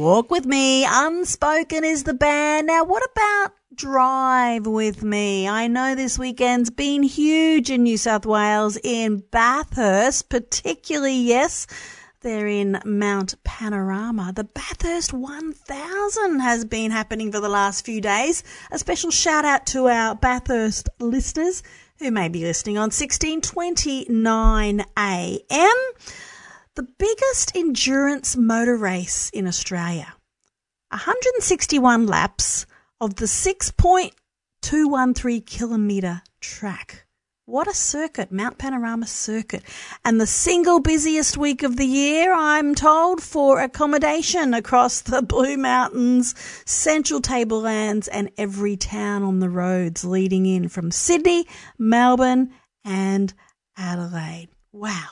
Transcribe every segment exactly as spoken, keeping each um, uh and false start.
Walk With Me, Unspoken is the band. Now, what about Drive With Me? I know this weekend's been huge in New South Wales, in Bathurst, particularly, yes, they're in Mount Panorama. The Bathurst one thousand has been happening for the last few days. A special shout out to our Bathurst listeners who may be listening on sixteen twenty-nine A M. The biggest endurance motor race in Australia. one hundred sixty-one laps of the six point two one three kilometre track. What a circuit, Mount Panorama Circuit. And the single busiest week of the year, I'm told, for accommodation across the Blue Mountains, Central Tablelands and every town on the roads leading in from Sydney, Melbourne and Adelaide. Wow.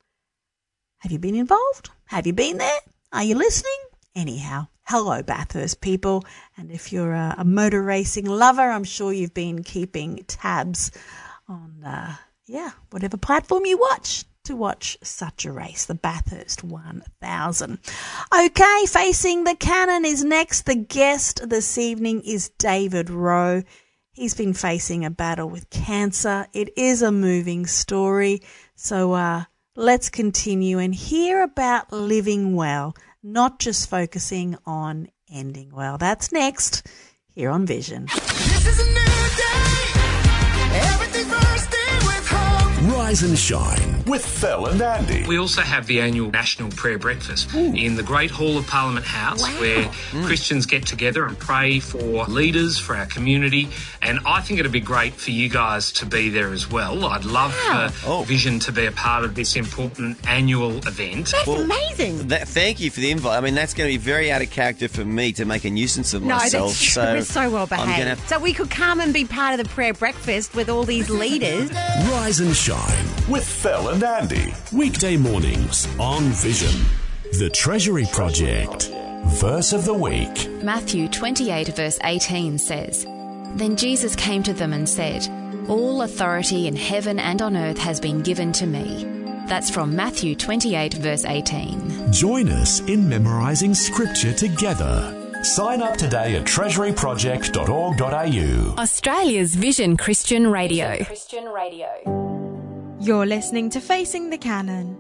Have you been involved? Have you been there? Are you listening? Anyhow, hello Bathurst people. And if you're a, a motor racing lover, I'm sure you've been keeping tabs on, uh, yeah, whatever platform you watch to watch such a race, the Bathurst one thousand. Okay, Facing the Cannon is next. The guest this evening is David Rowe. He's been facing a battle with cancer. It is a moving story. So uh, let's continue and hear about living well, not just focusing on ending well. That's next here on Vision. This is a new day. Everything first day with hope. Rise and shine with Phil and Andy. We also have the annual National Prayer Breakfast Ooh. in the Great Hall of Parliament House, wow. where mm. Christians get together and pray for leaders, for our community, and I think it'd be great for you guys to be there as well. I'd love wow. for oh. Vision to be a part of this important annual event. That's well, amazing. That, thank you for the invite. I mean, that's going to be very out of character for me to make a nuisance of no, myself. That's so We're so well behaved. Gonna... So we could come and be part of the prayer breakfast with all these leaders. Rise and shine with Phil and Andy. Weekday mornings on Vision. The Treasury Project. Verse of the week. Matthew twenty-eight verse eighteen says, Then Jesus came to them and said, All authority in heaven and on earth has been given to me. That's from Matthew twenty-eight verse eighteen. Join us in memorising scripture together. Sign up today at treasury project dot org dot a u. Australia's Vision Christian Radio. Christian Radio. You're listening to Facing the Cannon.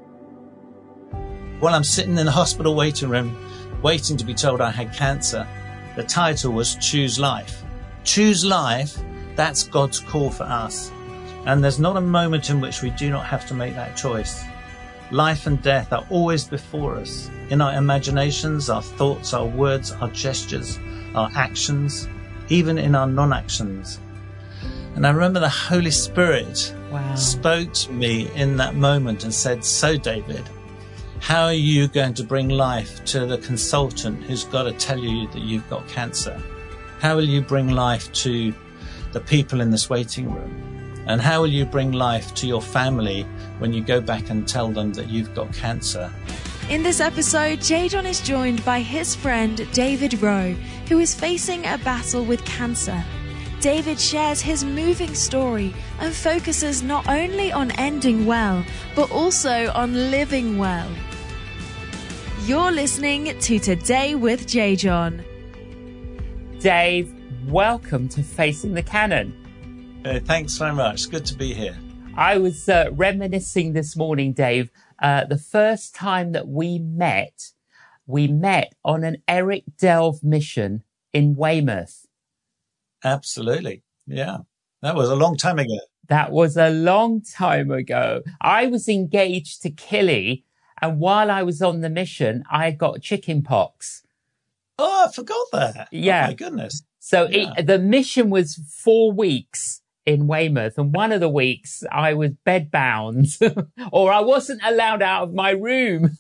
While I'm sitting in the hospital waiting room, waiting to be told I had cancer, the title was Choose Life. Choose life, that's God's call for us. And there's not a moment in which we do not have to make that choice. Life and death are always before us, in our imaginations, our thoughts, our words, our gestures, our actions, even in our non-actions. And I remember the Holy Spirit wow. spoke to me in that moment and said, so David, how are you going to bring life to the consultant who's got to tell you that you've got cancer? How will you bring life to the people in this waiting room? And how will you bring life to your family when you go back and tell them that you've got cancer? In this episode, Jadon is joined by his friend David Rowe, who is facing a battle with cancer. David shares his moving story and focuses not only on ending well, but also on living well. You're listening to Today with Jadon. Dave, welcome to Facing the Cannon. Uh, thanks very much. Good to be here. I was uh, reminiscing this morning, Dave, uh, the first time that we met, we met on an Eric Delve mission in Weymouth. Absolutely. Yeah. That was a long time ago. That was a long time ago. I was engaged to Killy, and while I was on the mission, I got chicken pox. Oh, I forgot that. Yeah. Oh, my goodness. So yeah. it, the mission was four weeks in Weymouth, and one of the weeks I was bedbound, or I wasn't allowed out of my room.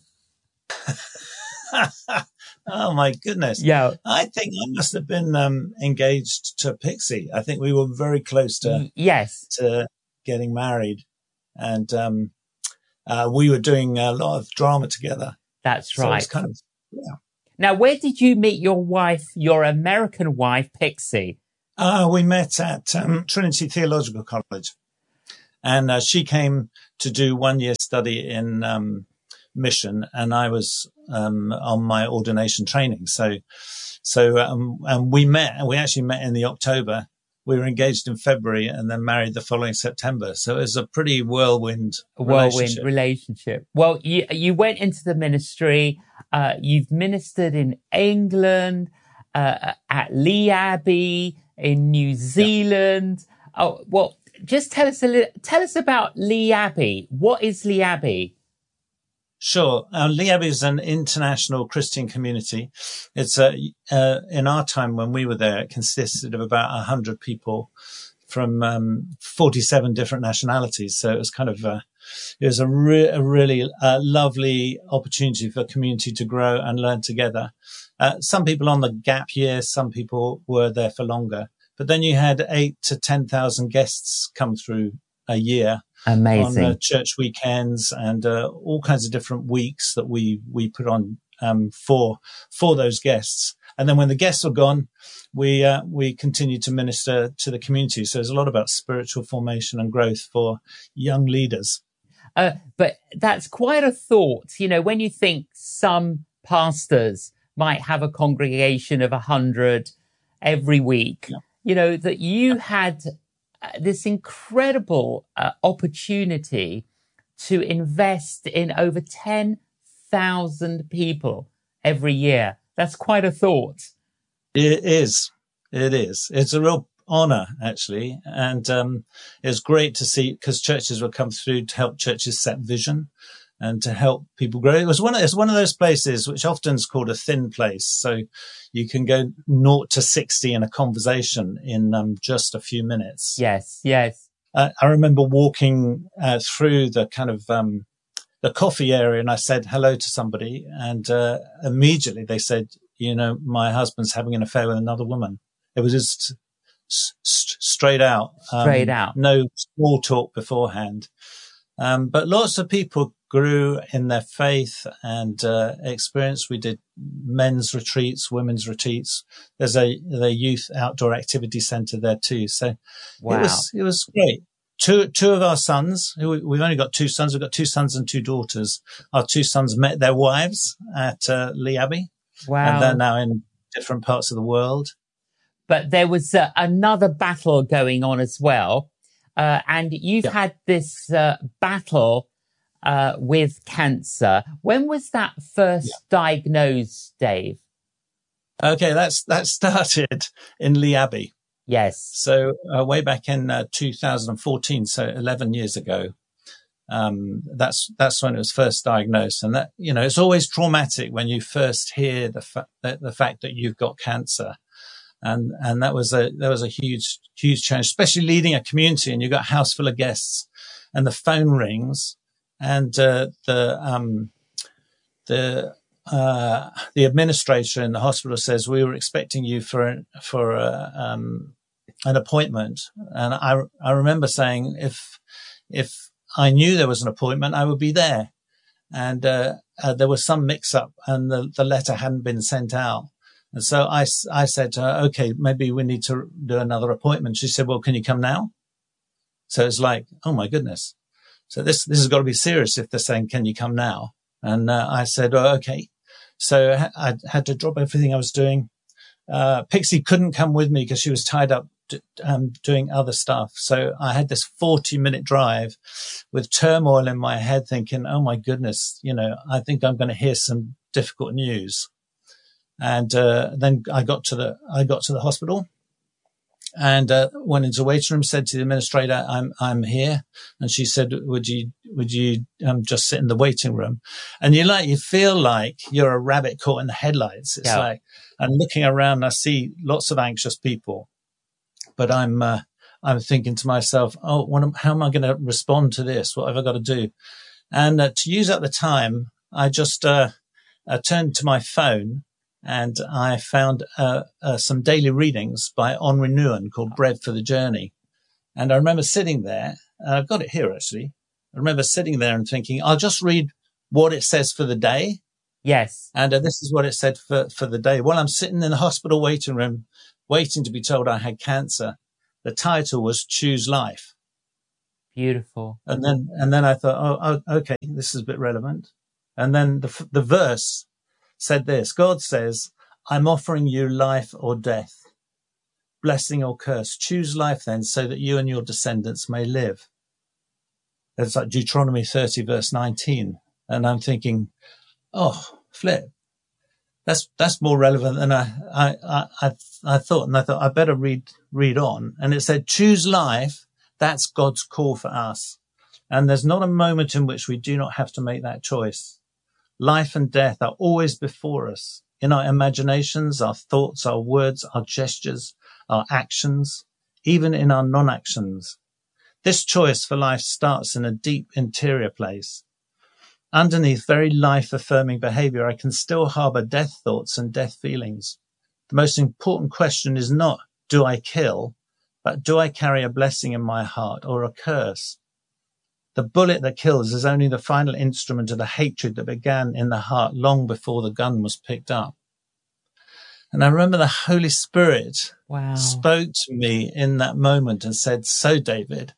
Oh, my goodness. Yeah. I think I must have been um, engaged to Pixie. I think we were very close to yes to getting married. And um, uh, we were doing a lot of drama together. That's so right. It's kind of, yeah. Now, where did you meet your wife, your American wife, Pixie? Uh, we met at um, Trinity Theological College. And uh, she came to do one year study in um, mission. And I was um, on my ordination training. So, so, um, and we met, and we actually met in the October. We were engaged in February and then married the following September. So it was a pretty whirlwind whirlwind relationship. relationship. Well, you, you went into the ministry. Uh, you've ministered in England, uh, at Lee Abbey, in New Zealand. Yeah. Oh, well, just tell us a little, tell us about Lee Abbey. What is Lee Abbey? Sure. Uh, Lee Abbey is an international Christian community. It's a, uh, in our time when we were there, it consisted of about a hundred people from, um, forty-seven different nationalities. So it was kind of, uh, it was a, re- a really uh, lovely opportunity for community to grow and learn together. Uh, some people on the gap year, some people were there for longer, but then you had eight to ten thousand guests come through a year. Amazing. On uh, church weekends and uh, all kinds of different weeks that we we put on um, for for those guests. And then when the guests were gone, we uh, we continued to minister to the community. So there's a lot about spiritual formation and growth for young leaders. Uh, but that's quite a thought. You know, when you think some pastors might have a congregation of a hundred every week, yeah. you know, that you had this incredible uh, opportunity to invest in over ten thousand people every year. That's quite a thought. It is. It is. It's a real honor, actually. And um, it's great to see, because churches will come through to help churches set vision and to help people grow. It was one of, it's one of those places which often is called a thin place. So you can go naught to sixty in a conversation in um, just a few minutes. Yes, yes. Uh, I remember walking uh, through the kind of um, the coffee area, and I said hello to somebody, and uh, immediately they said, you know, my husband's having an affair with another woman. It was just s- st- straight out. Um, straight out. No small talk beforehand. Um, but lots of people grew in their faith and uh, experience. We did men's retreats, women's retreats. There's a the youth outdoor activity centre there too. So wow. it was it was great. Two two of our sons, who we've only got two sons. We've got two sons and two daughters. Our two sons met their wives at uh, Lee Abbey. Wow. And they're now in different parts of the world. But there was uh, another battle going on as well. Uh, and you've yeah. had this uh, battle uh, with cancer. When was that first yeah. diagnosed, Dave? Okay, that's that started in Lee Abbey. Yes. So uh, way back in uh, two thousand fourteen, so eleven years ago, um, that's that's when it was first diagnosed. And that, you know, it's always traumatic when you first hear the fa- the, the fact that you've got cancer. And, and that was a, there was a huge, huge change, especially leading a community and you've got a house full of guests and the phone rings and, uh, the, um, the, uh, the administrator in the hospital says, we were expecting you for, for, a, um, an appointment. And I, I remember saying, if, if I knew there was an appointment, I would be there. And, uh, uh there was some mix up and the, the letter hadn't been sent out. And so I, I said to her, okay, maybe we need to do another appointment. She said, well, can you come now? So it's like, oh my goodness. So this, this has got to be serious if they're saying, can you come now? And uh, I said, oh, okay. So I, I had to drop everything I was doing. Uh, Pixie couldn't come with me because she was tied up d- um, doing other stuff. So I had this forty minute drive with turmoil in my head thinking, oh my goodness, you know, I think I'm going to hear some difficult news. And, uh, then I got to the, I got to the hospital and, uh, went into the waiting room, said to the administrator, I'm, I'm here. And she said, would you, would you, um, just sit in the waiting room? And you like, you feel like you're a rabbit caught in the headlights. It's yeah. like, I'm looking around, I see lots of anxious people, but I'm, uh, I'm thinking to myself, oh, what am, how am I going to respond to this? What have I got to do? And, uh, to use up the time, I just, uh, I turned to my phone. And I found uh, uh, some daily readings by Henri Nouwen called Bread for the Journey. And I remember sitting there, and I've got it here actually. I remember sitting there and thinking, I'll just read what it says for the day. Yes. And uh, this is what it said for, for the day. While I'm sitting in the hospital waiting room, waiting to be told I had cancer, the title was Choose Life. Beautiful. And then, and then I thought, oh, oh okay, this is a bit relevant. And then the, the verse said this. God says, I'm offering you life or death, blessing or curse. Choose life then so that you and your descendants may live. It's like Deuteronomy thirty, verse nineteen. And I'm thinking, oh, flip. That's that's more relevant than I I, I I thought. And I thought I better read read on. And it said, choose life. That's God's call for us. And there's not a moment in which we do not have to make that choice. Life and death are always before us, in our imaginations, our thoughts, our words, our gestures, our actions, even in our non-actions. This choice for life starts in a deep interior place. Underneath very life-affirming behavior, I can still harbor death thoughts and death feelings. The most important question is not, do I kill, but do I carry a blessing in my heart or a curse? The bullet that kills is only the final instrument of the hatred that began in the heart long before the gun was picked up. And I remember the Holy Spirit wow. spoke to me in that moment and said, so David,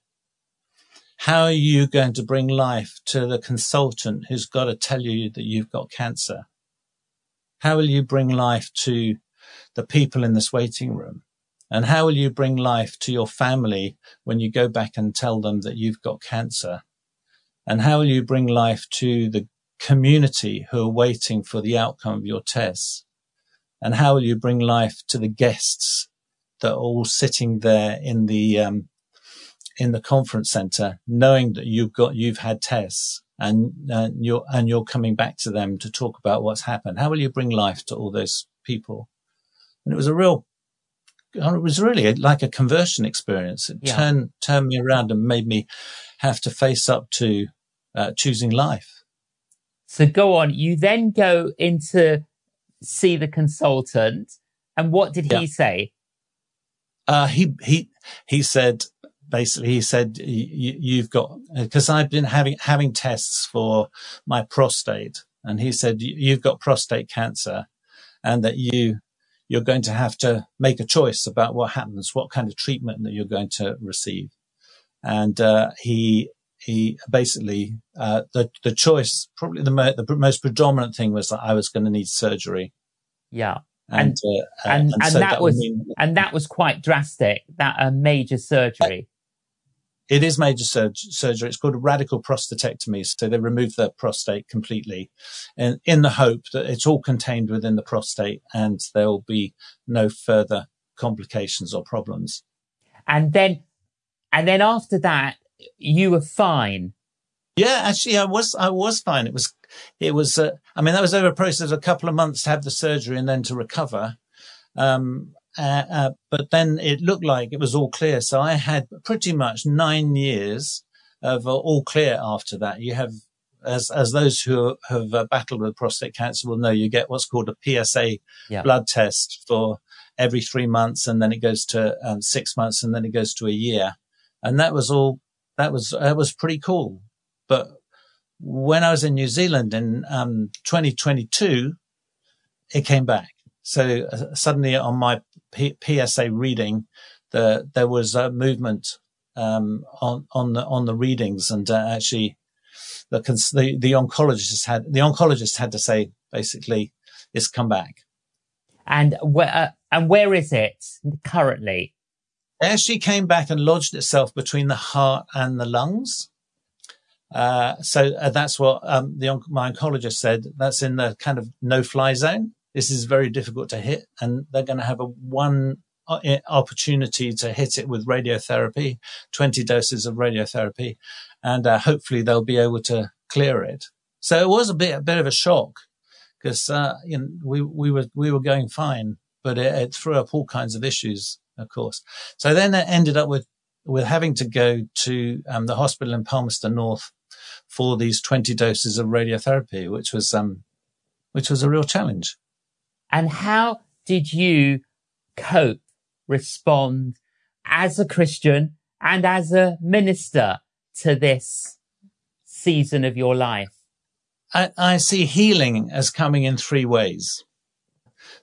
how are you going to bring life to the consultant who's got to tell you that you've got cancer? How will you bring life to the people in this waiting room? And how will you bring life to your family when you go back and tell them that you've got cancer? And how will you bring life to the community who are waiting for the outcome of your tests? And how will you bring life to the guests that are all sitting there in the um, in the conference center, knowing that you've got you've had tests and uh, you're and you're coming back to them to talk about what's happened? How will you bring life to all those people? And it was a real, it was really like a conversion experience. It Yeah. turned turned me around and made me have to face up to uh, choosing life. So go on. You then go into see the consultant, and what did he Yeah. say? Uh, he he he said basically he said you, you've got, because I've been having having tests for my prostate, and he said you've got prostate cancer, and that you you're going to have to make a choice about what happens, what kind of treatment that you're going to receive. And uh, he he basically uh, the the choice, probably the, mo- the most predominant thing was that I was going to need surgery. Yeah. And And uh, and, and, so that would was mean- and that was quite drastic. That a major surgery. It is major sur- surgery. It's called a radical prostatectomy. So they remove the prostate completely, in, in the hope that it's all contained within the prostate and there will be no further complications or problems. And then and then after that, you were fine. Yeah, actually, I was I was fine. It was it was. Uh, I mean, that was over a process of a couple of months to have the surgery and then to recover. Um, Uh, uh, but then it looked like it was all clear. So I had pretty much nine years of uh, all clear after that. You have, as as those who have uh, battled with prostate cancer will know, you get what's called a P S A Yeah. blood test for every three months, and then it goes to um, six months, and then it goes to a year. And that was all. That was that was pretty cool. But when I was in New Zealand in um, twenty twenty-two, it came back. So uh, suddenly on my P- PSA reading, the, there was a movement um, on on the on the readings, and uh, actually the, cons- the the oncologist had the oncologist had to say basically it's come back. And where uh, and where is it currently? It actually came back and lodged itself between the heart and the lungs. Uh, so uh, that's what um, the on- my oncologist said. That's in the kind of no-fly zone. This is very difficult to hit, and they're going to have a one opportunity to hit it with radiotherapy, twenty doses of radiotherapy, and uh, hopefully they'll be able to clear it. So it was a bit, a bit of a shock because uh, you know, we we were we were going fine, but it, it threw up all kinds of issues, of course. So then it ended up with with having to go to um, the hospital in Palmerston North for these twenty doses of radiotherapy, which was um which was a real challenge. And how did you cope, respond as a Christian and as a minister to this season of your life? I, I see healing as coming in three ways.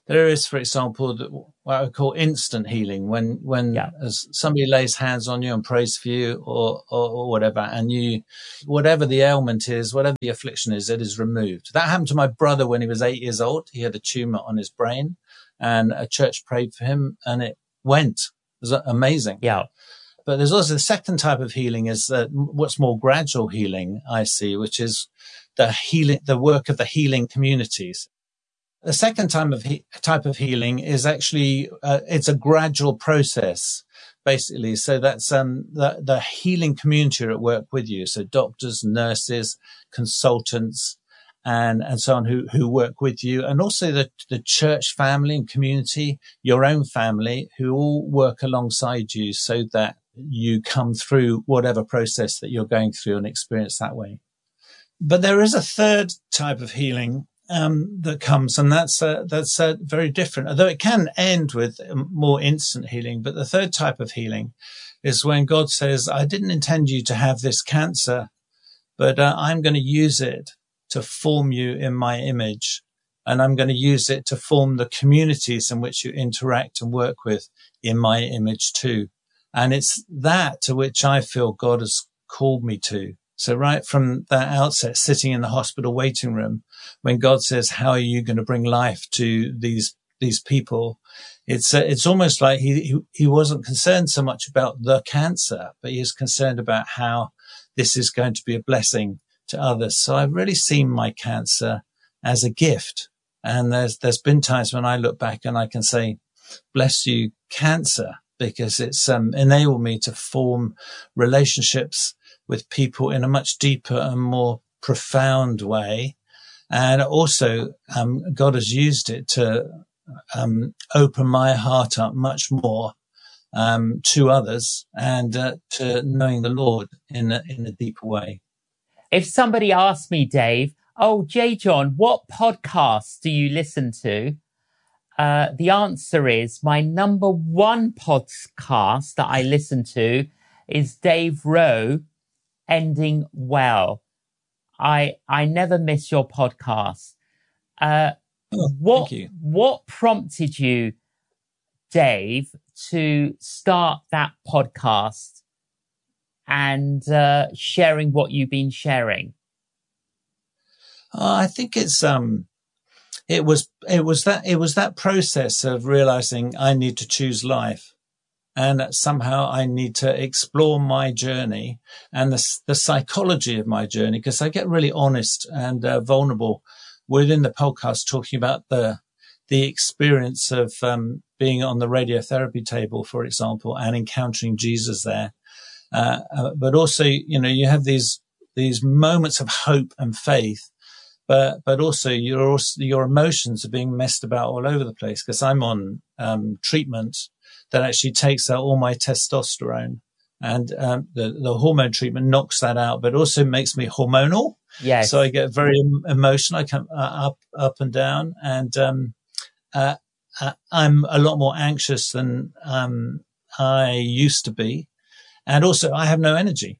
There is, for example, the, what I would call instant healing, when when Yeah. as somebody lays hands on you and prays for you, or, or or whatever, and you, whatever the ailment is, whatever the affliction is, it is removed. That happened to my brother when he was eight years old. He had a tumor on his brain, and a church prayed for him, and it went. It was amazing. Yeah. But there's also the second type of healing, is uh, what's more gradual healing, I see, which is the healing, the work of the healing communities. The second type of he- type of healing is actually uh, it's a gradual process, basically. So that's um, the, the healing community are at work with you. So doctors, nurses, consultants, and and so on, who who work with you, and also the the church family and community, your own family, who all work alongside you, so that you come through whatever process that you're going through and experience that way. But there is a third type of healing um, that comes, and that's uh, that's uh, very different. Although it can end with more instant healing, but the third type of healing is when God says, "I didn't intend you to have this cancer, but uh, I'm going to use it to form you in my image, and I'm going to use it to form the communities in which you interact and work with in my image too." And it's that to which I feel God has called me to. So right from that outset, sitting in the hospital waiting room, when God says, "How are you going to bring life to these these people?" It's uh, it's almost like he, he he wasn't concerned so much about the cancer, but he is concerned about how this is going to be a blessing to others. So I've really seen my cancer as a gift. And there's there's been times when I look back and I can say, "Bless you, cancer," because it's um, enabled me to form relationships with people in a much deeper and more profound way. And also, um, God has used it to um, open my heart up much more um, to others, and uh, to knowing the Lord in a, in a deeper way. If somebody asked me, Dave, "Oh, J. John, what podcasts do you listen to?" Uh, the answer is my number one podcast that I listen to is Dave Rowe, Ending Well. I I never miss your podcast. Uh, oh, what thank you. what prompted you, Dave, to start that podcast and uh, sharing what you've been sharing? Uh, I think it's um, it was it was that it was that process of realizing I need to choose life, and that somehow I need to explore my journey and the the psychology of my journey, because I get really honest and uh, vulnerable within the podcast, talking about the the experience of um, being on the radiotherapy table, for example, and encountering Jesus there. Uh, uh, but also, you know, you have these these moments of hope and faith. But, but also your, also your emotions are being messed about all over the place, because I'm on, um, treatment that actually takes out all my testosterone, and, um, the, the hormone treatment knocks that out, but also makes me hormonal. Yes. So I get very emotional. I come uh, up, up and down, and, um, uh, uh, I'm a lot more anxious than, um, I used to be. And also I have no energy.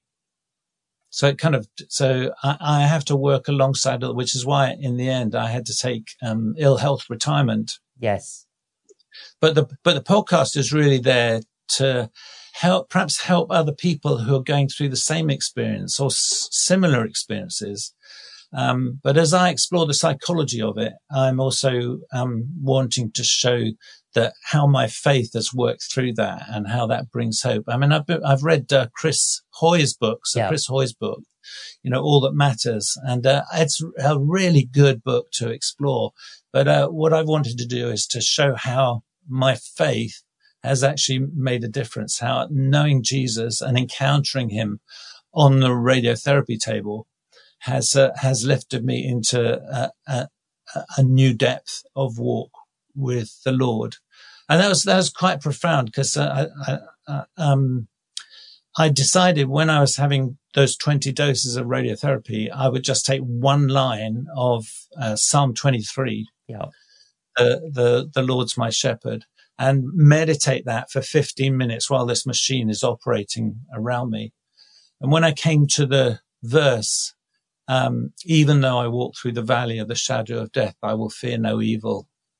So it kind of, so I, I have to work alongside it, which is why in the end I had to take um, ill health retirement. Yes. But the, but the podcast is really there to help, perhaps help other people who are going through the same experience or s- similar experiences. Um, but as I explore the psychology of it, I'm also um, wanting to show that how my faith has worked through that and how that brings hope. I mean, I've been, I've read uh, Chris Hoy's book, so Yeah. Chris Hoy's book, you know, All That Matters, and uh, it's a really good book to explore. But uh, what I wanted to do is to show how my faith has actually made a difference, how knowing Jesus and encountering him on the radiotherapy table has uh, has lifted me into a, a, a new depth of walk with the Lord. And that was, that was quite profound, because uh, I, I, um, I decided when I was having those twenty doses of radiotherapy, I would just take one line of uh, Psalm twenty-three, Yeah. uh, the, the Lord's my shepherd, and meditate that for fifteen minutes while this machine is operating around me. And when I came to the verse, um, even though I walk through the valley of the shadow of death, I will fear no evil,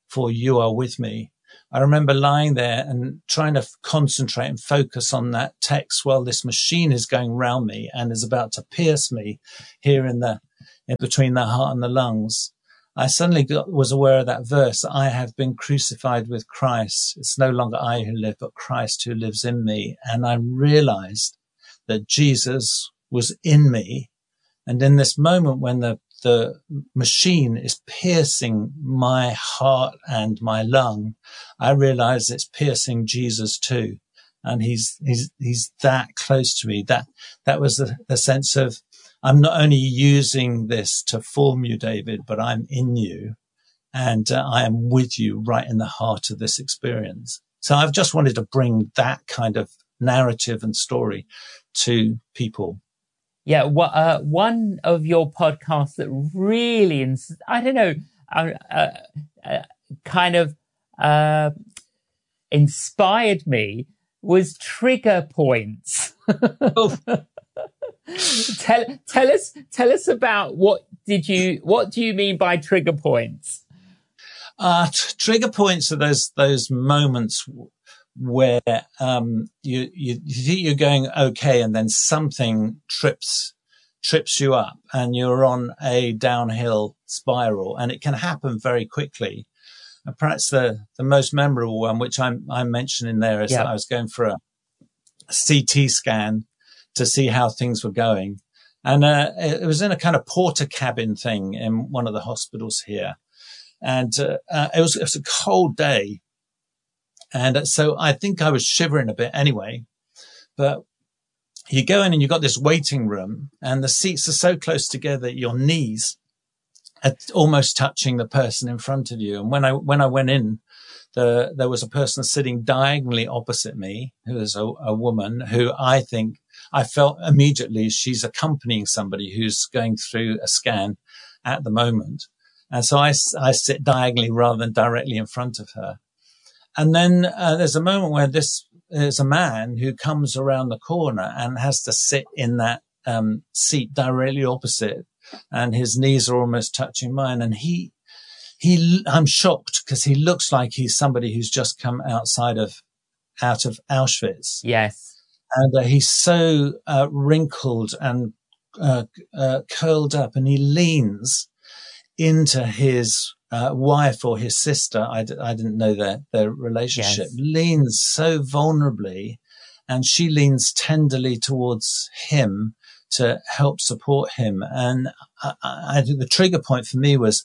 for you are with me. I remember lying there and trying to f- concentrate and focus on that text while this machine is going round me and is about to pierce me here in the, in between the heart and the lungs. I suddenly got, was aware of that verse. I have been crucified with Christ. It's no longer I who live, but Christ who lives in me. And I realized that Jesus was in me. And in this moment when the, the machine is piercing my heart and my lung, I realize it's piercing Jesus too. And he's, he's, he's that close to me. That, that was the, the sense of, I'm not only using this to form you, David, but I'm in you and uh, I am with you right in the heart of this experience. So I've just wanted to bring that kind of narrative and story to people. Yeah, well, uh, one of your podcasts that really, ins- I don't know, uh, uh, uh, kind of uh, inspired me was Trigger Points. Oh. tell tell us tell us about what did you what do you mean by trigger points? Uh, t- trigger points are those those moments w- where um, you, you you think you're going okay, and then something trips trips you up, and you're on a downhill spiral, and it can happen very quickly. And perhaps the the most memorable one, which I'm I'm mentioning there, is Yeah. that I was going for a C T scan to see how things were going. And uh, it was in a kind of porter cabin thing in one of the hospitals here. And uh, uh, it was it was a cold day. And uh, so I think I was shivering a bit anyway. But you go in and you've got this waiting room and the seats are so close together, your knees are almost touching the person in front of you. And when I when I went in, the, there was a person sitting diagonally opposite me, who was a, a woman who I think I felt immediately she's accompanying somebody who's going through a scan at the moment. And so I, I sit diagonally rather than directly in front of her. And then uh, there's a moment where this is a man who comes around the corner and has to sit in that um, seat directly opposite. And his knees are almost touching mine. And he, he, I'm shocked because he looks like he's somebody who's just come outside of, out of Auschwitz. Yes. And uh, he's so uh, wrinkled and uh, uh, curled up, and he leans into his uh, wife or his sister. I, d- I didn't know their, their relationship. Yes. Leans so vulnerably, and she leans tenderly towards him to help support him. And I, I, I think the trigger point for me was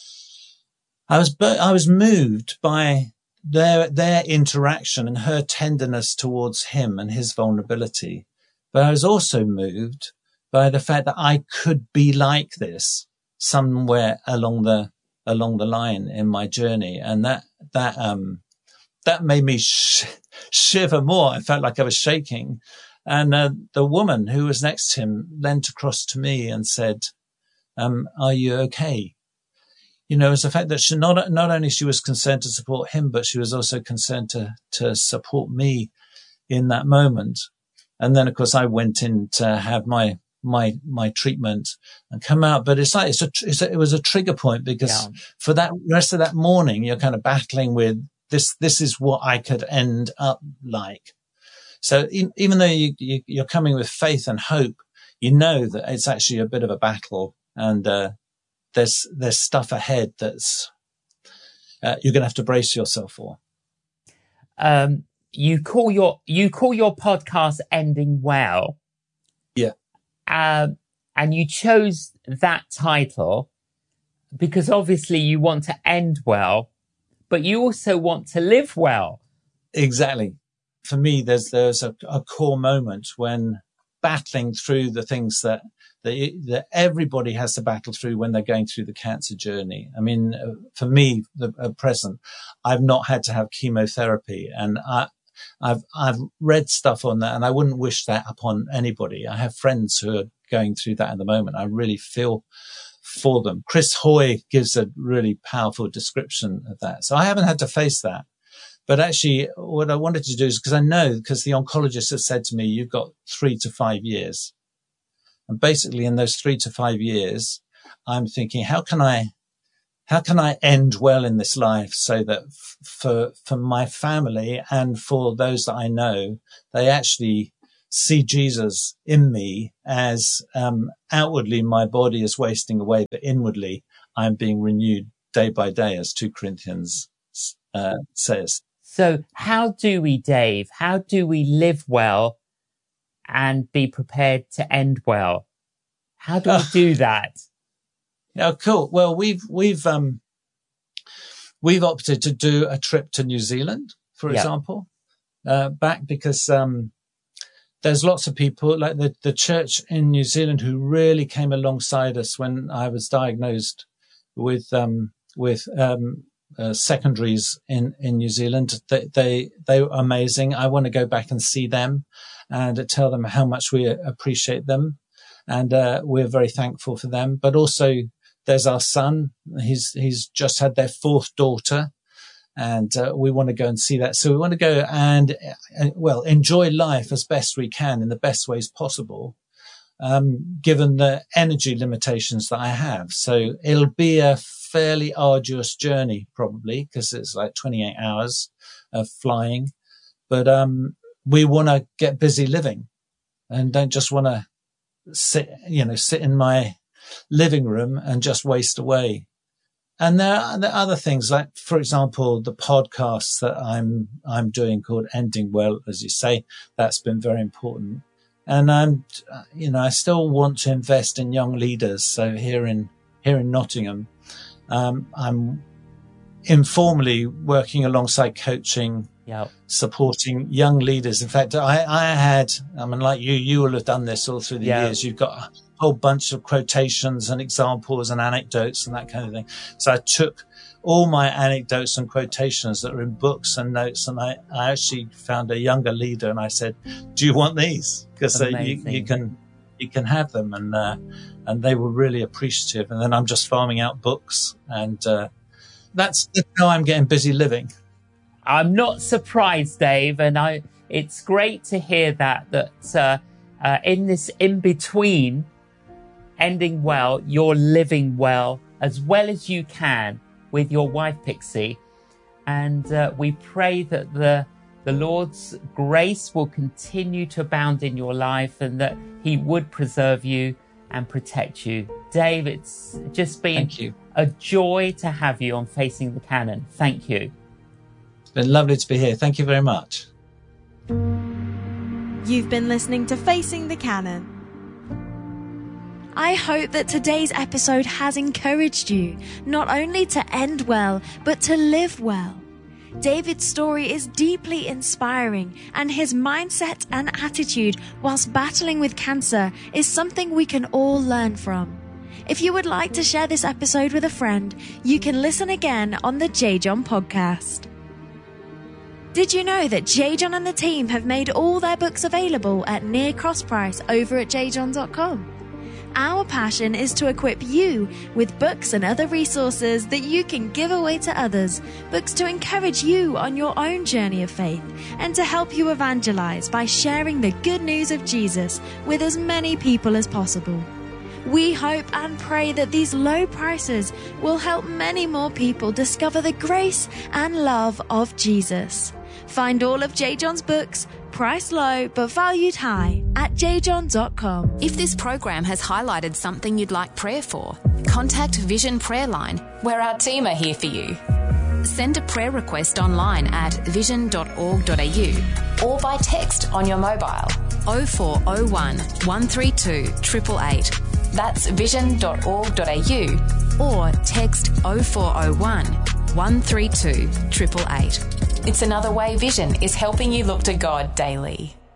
I was I was moved by their their interaction and her tenderness towards him and his vulnerability. But I was also moved by the fact that I could be like this somewhere along the along the line in my journey, and that that um that made me sh- shiver more. I felt like I was shaking, and uh, the woman who was next to him leant across to me and said, um, "Are you okay?" You know, it's the fact that she not not only she was concerned to support him, but she was also concerned to to support me in that moment. And then, of course, I went in to have my my my treatment and come out. But it's like it's a, it's a it was a trigger point because Yeah. for that rest of that morning, you're kind of battling with this. This is what I could end up like. So in, even though you, you you're coming with faith and hope, you know that it's actually a bit of a battle, and uh, there's there's stuff ahead that's uh, you're going to have to brace yourself for. Um, you call your you call your podcast Ending Well. Yeah. Um, and you chose that title because obviously you want to end well, but you also want to live well. Exactly. For me, there's there's a, a core moment when battling through the things that, that that everybody has to battle through when they're going through the cancer journey. I mean, uh, for me, the, at present, I've not had to have chemotherapy, and I, I've I've read stuff on that, and I wouldn't wish that upon anybody. I have friends who are going through that at the moment. I really feel for them. Chris Hoy gives a really powerful description of that. So I haven't had to face that. But actually, what I wanted to do is, because I know, because the oncologists have said to me, you've got three to five years. And basically in those three to five years, I'm thinking, how can I how can I end well in this life so that f- for, for my family and for those that I know, they actually see Jesus in me as, um, outwardly my body is wasting away, but inwardly I'm being renewed day by day, as two Corinthians, uh, says. So how do we, Dave, how do we live well and be prepared to end well? How do we do that? Yeah, cool. Well, we've, we've, um, we've opted to do a trip to New Zealand, for Yeah. example, uh, back because, um, there's lots of people like the, the church in New Zealand who really came alongside us when I was diagnosed with, um, with, um, uh, secondaries in, in New Zealand. They, they, they were amazing. I want to go back and see them and tell them how much we appreciate them. And, uh, we're very thankful for them, but also there's our son. He's, he's just had their fourth daughter. And uh, we want to go and see that. So we want to go and, uh, well, enjoy life as best we can in the best ways possible, um, given the energy limitations that I have. So it'll be a fairly arduous journey, probably, because it's like twenty-eight hours of flying. But um, we want to get busy living and don't just want to sit, you know, sit in my living room and just waste away. And there are, there are other things like, for example, the podcasts that I'm, I'm doing called Ending Well, as you say, that's been very important. And I'm, you know, I still want to invest in young leaders. So here in, here in Nottingham, um, I'm informally working alongside coaching, Yep. supporting young leaders. In fact, I, I had, I mean, like you, you will have done this all through the Yeah. years. You've got whole bunch of quotations and examples and anecdotes and that kind of thing. So I took all my anecdotes and quotations that were in books and notes, and I, I actually found a younger leader and I said, do you want these? Because uh, you, you can, you can have them. And, uh, and they were really appreciative. And then I'm just farming out books, and, uh, that's how I'm getting busy living. I'm not surprised, Dave, and I, it's great to hear that, that, uh, uh, in this in-between, ending well, you're living well, as well as you can with your wife, Pixie. And uh, we pray that the the Lord's grace will continue to abound in your life and that he would preserve you and protect you. Dave, it's just been a joy to have you on Facing the Canon. Thank you. It's been lovely to be here. Thank you very much. You've been listening to Facing the Canon. I hope that today's episode has encouraged you, not only to end well, but to live well. David's story is deeply inspiring, and his mindset and attitude whilst battling with cancer is something we can all learn from. If you would like to share this episode with a friend, you can listen again on the J John podcast. Did you know that J John and the team have made all their books available at near cost price over at j john dot com? Our passion is to equip you with books and other resources that you can give away to others, books to encourage you on your own journey of faith, and to help you evangelize by sharing the good news of Jesus with as many people as possible. We hope and pray that these low prices will help many more people discover the grace and love of Jesus. Find all of J John's books, priced low but valued high, at j john dot com. If this program has highlighted something you'd like prayer for, contact Vision Prayer Line, where our team are here for you. Send a prayer request online at vision dot org dot a u or by text on your mobile oh four oh one, one three two, eight eight eight. That's vision dot org dot a u or text oh four oh one, one three two, eight eight eight. It's another way Vision is helping you look to God daily.